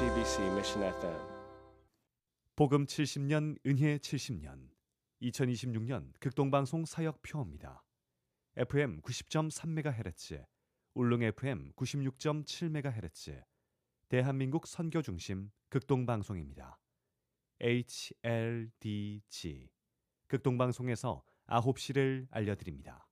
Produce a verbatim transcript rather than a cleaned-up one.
디비씨 Mission 에프엠. 복음 칠십 년, 은혜 칠십 년, 이천이십육 년 극동방송 사역표입니다. 에프엠 구십 점 삼 메가헤르츠, 울릉 에프엠 구십육 점 칠 메가헤르츠, 대한민국 선교중심 극동방송입니다. 에이치엘디지, 극동방송에서 아홉 시를 알려드립니다.